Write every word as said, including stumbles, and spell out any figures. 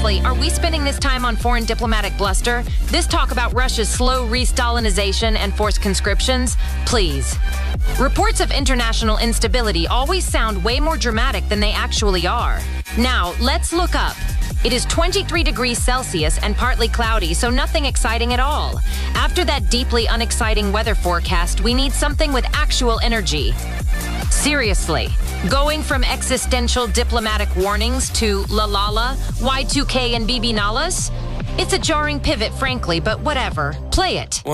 seriously, are we spending this time on foreign diplomatic bluster? This talk about Russia's slow re-Stalinization and forced conscriptions? Please. Reports of international instability always sound way more dramatic than they actually are. Now, let's look up. It is twenty-three degrees Celsius and partly cloudy, so nothing exciting at all. After that deeply unexciting weather forecast, we need something with actual energy. Seriously, going from existential diplomatic warnings to La La La, Y two K and B B Nalas? It's a jarring pivot, frankly, but whatever. Play it.